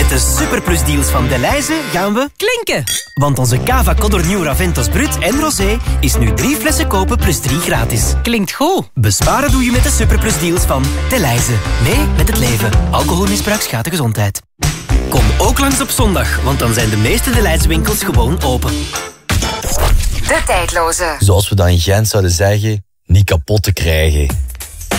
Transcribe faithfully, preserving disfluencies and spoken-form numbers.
Met de superplusdeals van Delhaize gaan we klinken. Want onze Cava Codorniu Raventos Brut en Rosé is nu drie flessen kopen plus drie gratis. Klinkt goed. Besparen doe je met de superplusdeals van Delhaize. Mee met het leven. Alcoholmisbruik schaadt de gezondheid. Kom ook langs op zondag, want dan zijn de meeste Delhaize winkels gewoon open. De tijdloze. Zoals we dan in Gent zouden zeggen, niet kapot te krijgen.